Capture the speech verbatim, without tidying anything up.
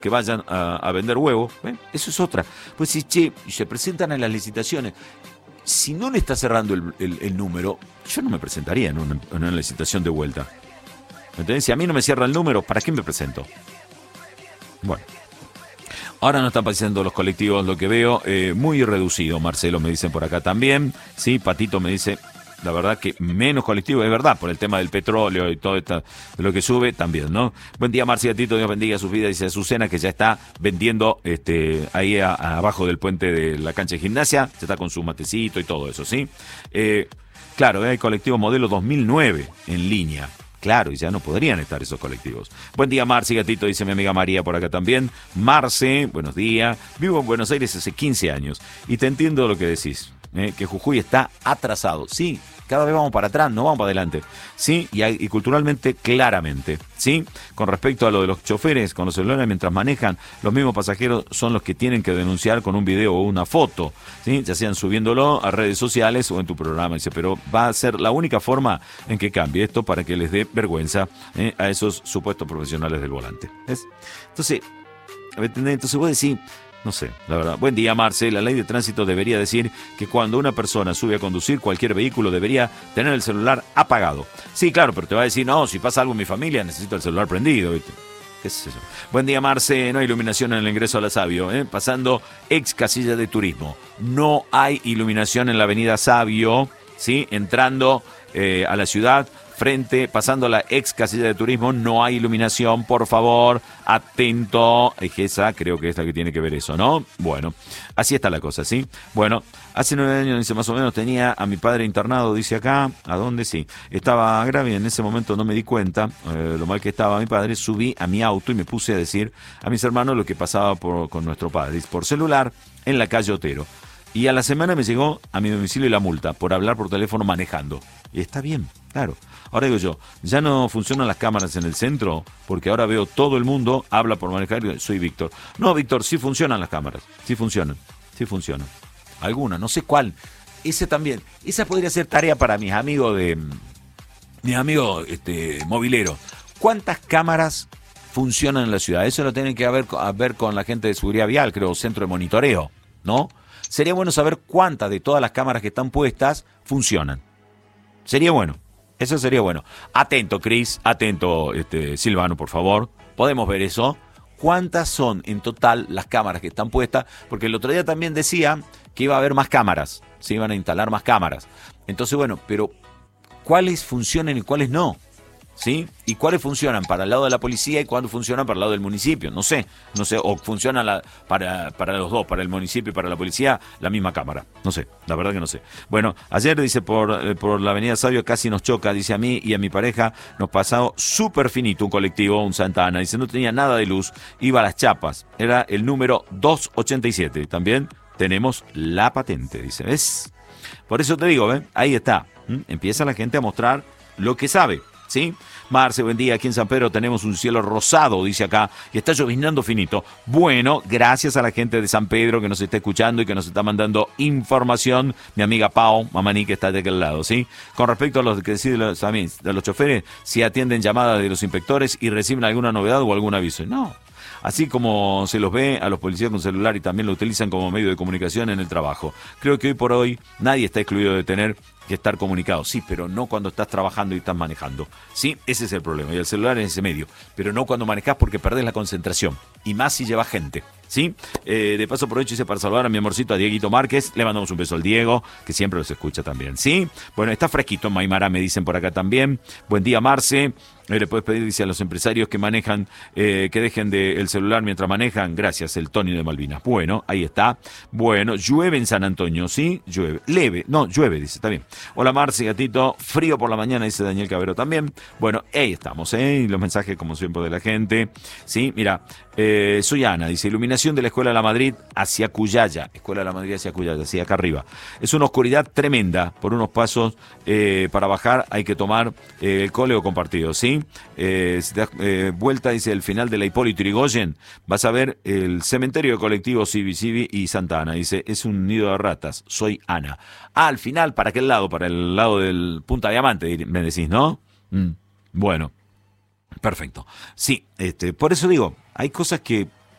que vayan a, a vender huevos. ¿eh? Eso es otra. Pues si, che, se presentan a las licitaciones. Si no le está cerrando el, el, el número, yo no me presentaría en una, en una licitación de vuelta. ¿Entendés? Si a mí no me cierra el número, ¿para qué me presento? Bueno. Ahora no están pasando los colectivos, lo que veo, eh, muy reducido. Marcelo me dicen por acá también. Sí, Patito me dice, la verdad que menos colectivo, es verdad, por el tema del petróleo y todo esto, de lo que sube, también, ¿no? Buen día, Marcia, Tito, Dios bendiga sus vidas, dice Azucena, que ya está vendiendo este ahí a, a abajo del puente de la cancha de gimnasia, ya está con su matecito y todo eso, ¿sí? Eh, claro, hay colectivo modelo dos mil nueve en línea. Claro, y ya no podrían estar esos colectivos. Buen día, Marce, gatito, dice mi amiga María por acá también. Marce, buenos días. Vivo en Buenos Aires hace quince años y te entiendo lo que decís, eh, que Jujuy está atrasado. Sí, cada vez vamos para atrás, no vamos para adelante. Sí, y, y culturalmente, claramente. Sí, con respecto a lo de los choferes con los celulares mientras manejan, los mismos pasajeros son los que tienen que denunciar con un video o una foto, ¿sí? Ya sean subiéndolo a redes sociales o en tu programa. Dice, pero va a ser la única forma en que cambie esto para que les dé vergüenza eh, a esos supuestos profesionales del volante. ¿Ves? Entonces, entonces vos decís, no sé, la verdad. Buen día, Marce. La ley de tránsito debería decir que cuando una persona sube a conducir cualquier vehículo debería tener el celular apagado. Sí, claro, pero te va a decir, no, si pasa algo en mi familia necesito el celular prendido, ¿viste? ¿Qué es eso? Buen día, Marce. No hay iluminación en el ingreso a la Sabio, ¿eh? Pasando ex casilla de turismo. No hay iluminación en la avenida Sabio, ¿sí? Entrando eh, a la ciudad. Frente, pasando la ex casilla de turismo, no hay iluminación, por favor, atento. Es que esa, creo que es la que tiene que ver eso, ¿no? Bueno, así está la cosa, ¿sí? Bueno, hace nueve años, dice, más o menos, tenía a mi padre internado, dice acá, ¿a dónde? Sí, estaba grave, en ese momento no me di cuenta, eh, lo mal que estaba mi padre, subí a mi auto y me puse a decir a mis hermanos lo que pasaba por, con nuestro padre, por celular, en la calle Otero. Y a la semana me llegó a mi domicilio la multa por hablar por teléfono manejando. Y está bien, claro. Ahora digo yo, ya no funcionan las cámaras en el centro, porque ahora veo todo el mundo habla por manejar y soy Víctor. No, Víctor, sí funcionan las cámaras, sí funcionan, sí funcionan. Algunas, no sé cuál. Ese también, esa podría ser tarea para mis amigos de, mis amigos este, mobileros. ¿Cuántas cámaras funcionan en la ciudad? Eso lo tienen que ver, a ver con la gente de seguridad vial, creo, centro de monitoreo, ¿no? Sería bueno saber cuántas de todas las cámaras que están puestas funcionan. Sería bueno. Eso sería bueno. Atento, Cris. Atento, este, Silvano, por favor. Podemos ver eso. ¿Cuántas son en total las cámaras que están puestas? Porque el otro día también decía que iba a haber más cámaras. Se iban a instalar más cámaras. Entonces, bueno, pero ¿cuáles funcionan y cuáles no? ¿Sí? ¿Y cuáles funcionan para el lado de la policía y cuáles funcionan para el lado del municipio? No sé, no sé, o funcionan la, para, para los dos, para el municipio y para la policía, la misma cámara. No sé, la verdad que no sé. Bueno, ayer, dice, por, por la avenida Sabio casi nos choca, dice, a mí y a mi pareja nos pasado súper finito un colectivo, un Santa Ana. Dice, no tenía nada de luz, iba a las chapas, era el número doscientos ochenta y siete. También tenemos la patente, dice, ¿ves? Por eso te digo, ¿ves? Ahí está. ¿Mm? Empieza la gente a mostrar lo que sabe. ¿Sí? Marce, buen día. Aquí en San Pedro tenemos un cielo rosado, dice acá, y está lloviznando finito. Bueno, gracias a la gente de San Pedro que nos está escuchando y que nos está mandando información. Mi amiga Pau, Mamaní, que está de aquel lado, ¿sí? Con respecto a los que deciden los, a mí, de los choferes, si atienden llamadas de los inspectores y reciben alguna novedad o algún aviso. No. Así como se los ve a los policías con celular y también lo utilizan como medio de comunicación en el trabajo. Creo que hoy por hoy nadie está excluido de tener que estar comunicado. Sí, pero no cuando estás trabajando y estás manejando. Sí, ese es el problema. Y el celular es ese medio. Pero no cuando manejás porque perdés la concentración. Y más si llevas gente. ¿Sí? Eh, de paso, aprovecho hice para saludar a mi amorcito, a Dieguito Márquez. Le mandamos un beso al Diego, que siempre los escucha también. ¿Sí? Bueno, está fresquito en Maimara, me dicen por acá también. Buen día, Marce. Eh, le puedes pedir, dice, a los empresarios que manejan, eh, que dejen de el celular mientras manejan. Gracias, el Tony de Malvinas. Bueno, ahí está. Bueno, llueve en San Antonio, ¿sí? Llueve. Leve. No, llueve, dice, está bien. Hola, Marce, gatito. Frío por la mañana, dice Daniel Cabero también. Bueno, ahí estamos, ¿eh? Y los mensajes, como siempre, de la gente. ¿Sí? Mira, eh, soy Ana, dice, iluminación de la Escuela de la Madrid hacia Cuyaya. Escuela de la Madrid hacia Cuyaya, así acá arriba. Es una oscuridad tremenda. Por unos pasos eh, para bajar hay que tomar eh, el cole o compartido, ¿sí? Eh, si te das eh, vuelta, dice, el final de la Hipólito Yrigoyen, vas a ver el cementerio de colectivos Civi Civi y Santa Ana. Dice, es un nido de ratas. Soy Ana. Ah, al final, ¿para qué lado? Para el lado del Punta Diamante, me decís, ¿no? Mm, bueno, perfecto. Sí, este, por eso digo, hay cosas que